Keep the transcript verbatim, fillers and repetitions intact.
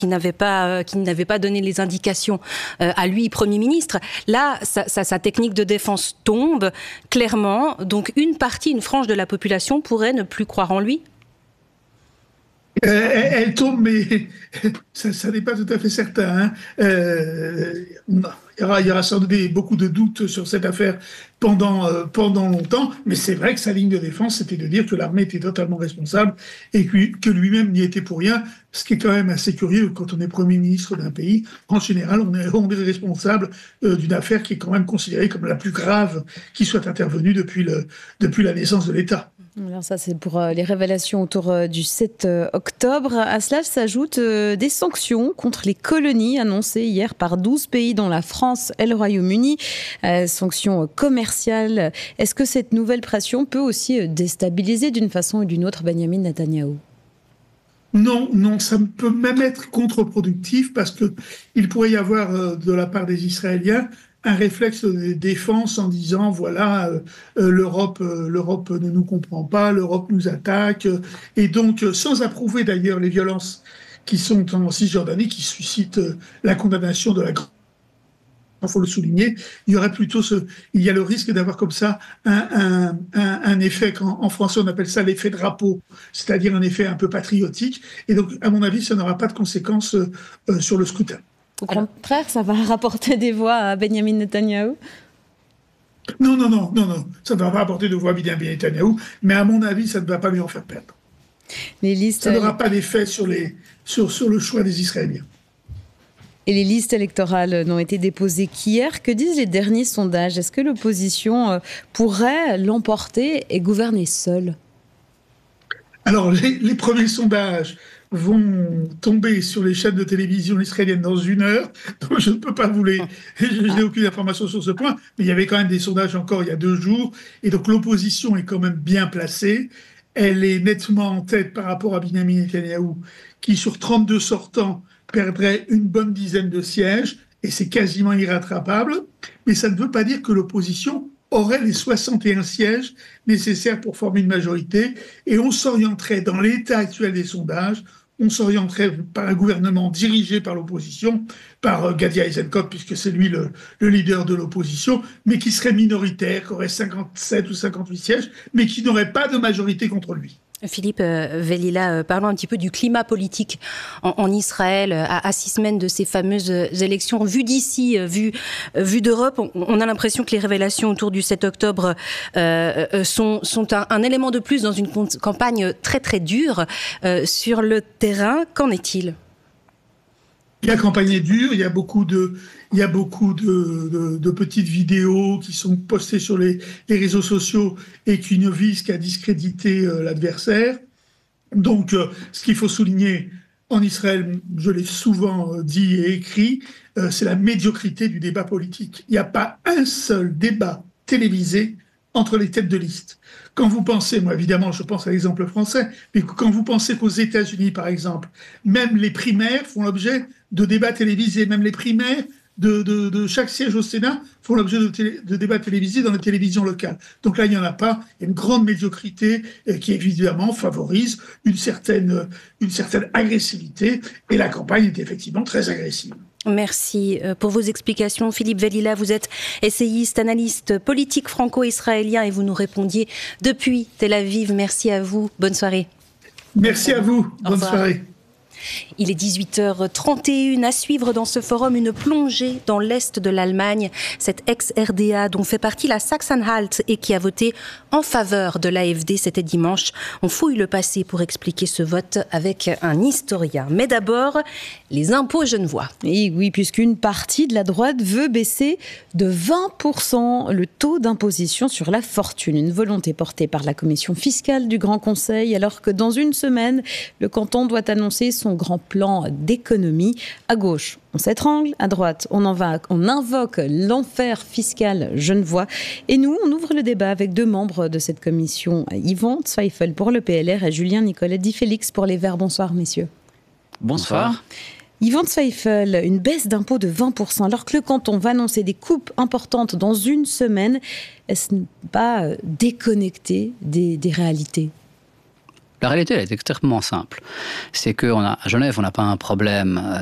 qui n'avait pas, euh, qui n'avait pas donné les indications euh, à lui, Premier ministre. Là, sa, sa, sa technique de défense tombe clairement. Donc, une partie, une frange de la population pourrait ne plus croire en lui. Euh, elle, elle tombe, mais ça, ça n'est pas tout à fait certain. Hein. Euh, il y aura, il y aura sans doute des- beaucoup de doutes sur cette affaire pendant, euh, pendant longtemps, mais c'est vrai que sa ligne de défense, c'était de dire que l'armée était totalement responsable et que, que lui-même n'y était pour rien, ce qui est quand même assez curieux quand on est Premier ministre d'un pays. En général, on est, on est responsable euh, d'une affaire qui est quand même considérée comme la plus grave qui soit intervenue depuis, le, depuis la naissance de l'État. Alors ça, c'est pour les révélations autour du sept octobre. À cela s'ajoutent des sanctions contre les colonies annoncées hier par douze pays, dont la France et le Royaume-Uni. Euh, sanctions commerciales. Est-ce que cette nouvelle pression peut aussi déstabiliser d'une façon ou d'une autre Benyamin Netanyahou ? Non, non, ça peut même être contre-productif parce que il pourrait y avoir euh, de la part des Israéliens un réflexe de défense en disant voilà euh, euh, l'Europe euh, l'Europe ne nous comprend pas, l'Europe nous attaque euh, et donc euh, sans approuver d'ailleurs les violences qui sont en Cisjordanie qui suscitent euh, la condamnation de la grande. Il faut le souligner, il y aurait plutôt ce, il y a le risque d'avoir comme ça un, un, un, un effet, qu'en, en français on appelle ça l'effet drapeau, c'est-à-dire un effet un peu patriotique. Et donc, à mon avis, ça n'aura pas de conséquences euh, sur le scrutin. Au contraire, ça va rapporter des voix à Benyamin Netanyahou ? Non, non, non, non, non, ça ne va pas rapporter de voix à Benyamin Netanyahou, mais à mon avis, ça ne va pas lui en faire perdre. Les listes... Ça n'aura pas d'effet sur, les, sur, sur le choix des Israéliens. Et les listes électorales n'ont été déposées qu'hier. Que disent les derniers sondages ? Est-ce que l'opposition pourrait l'emporter et gouverner seule ? Alors, les, les premiers sondages vont tomber sur les chaînes de télévision israéliennes dans une heure, donc je ne peux pas vous les... Je n'ai aucune information sur ce point, mais il y avait quand même des sondages encore il y a deux jours, et donc l'opposition est quand même bien placée. Elle est nettement en tête par rapport à Benyamin Netanyahou, qui sur trente-deux sortants perdrait une bonne dizaine de sièges, et c'est quasiment irrattrapable, mais ça ne veut pas dire que l'opposition aurait les soixante et un sièges nécessaires pour former une majorité, et on s'orienterait, dans l'état actuel des sondages, on s'orienterait par un gouvernement dirigé par l'opposition, par Gadi Eisenkot, puisque c'est lui le, le leader de l'opposition, mais qui serait minoritaire, qui aurait cinquante-sept ou cinquante-huit sièges, mais qui n'aurait pas de majorité contre lui. Philippe euh, Velila, euh, parlons un petit peu du climat politique en, en Israël à, à six semaines de ces fameuses élections. Vu d'ici, euh, vu, euh, vu d'Europe, on, on a l'impression que les révélations autour du sept octobre euh, euh, sont, sont un, un élément de plus dans une campagne très très dure euh, sur le terrain. Qu'en est-il ? La campagne est dure, il y a beaucoup de, il y a beaucoup de, de, de petites vidéos qui sont postées sur les, les réseaux sociaux et qui ne visent qu'à discréditer euh, l'adversaire. Donc, euh, ce qu'il faut souligner en Israël, je l'ai souvent euh, dit et écrit, euh, c'est la médiocrité du débat politique. Il n'y a pas un seul débat télévisé entre les têtes de liste. Quand vous pensez, moi évidemment je pense à l'exemple français, mais quand vous pensez qu'aux États-Unis par exemple, même les primaires font l'objet de débats télévisés, même les primaires de, de, de chaque siège au Sénat font l'objet de, télé, de débats télévisés dans les télévisions locales. Donc là il n'y en a pas, il y a une grande médiocrité euh, qui évidemment favorise une certaine, une certaine agressivité, et la campagne est effectivement très agressive. Merci pour vos explications. Philippe Velila, vous êtes essayiste, analyste politique franco-israélien et vous nous répondiez depuis Tel Aviv. Merci à vous. Bonne soirée. Merci à vous. Bonne soirée. Il est dix-huit heures trente et une. À suivre dans ce forum une plongée dans l'Est de l'Allemagne. Cette ex-R D A dont fait partie la Sachsen-Anhalt et qui a voté en faveur de l'A F D, c'était dimanche. On fouille le passé pour expliquer ce vote avec un historien. Mais d'abord, les impôts genevois. Et oui, puisqu'une partie de la droite veut baisser de vingt pour cent le taux d'imposition sur la fortune. Une volonté portée par la commission fiscale du Grand Conseil, alors que dans une semaine, le canton doit annoncer son grand plan d'économie. À gauche, on s'étrangle, à droite, on, en va, on invoque l'enfer fiscal genevois. Et nous, on ouvre le débat avec deux membres de cette commission, Yvan Zweifel pour le P L R et Julien Nicolet-Di Félix pour les Verts. Bonsoir, messieurs. Bonsoir. Yvan Zweifel, une baisse d'impôt de vingt pour cent, alors que le canton va annoncer des coupes importantes dans une semaine. Est-ce pas déconnecté des, des réalités ? La réalité, elle est extrêmement simple. C'est qu'à Genève, on n'a pas un problème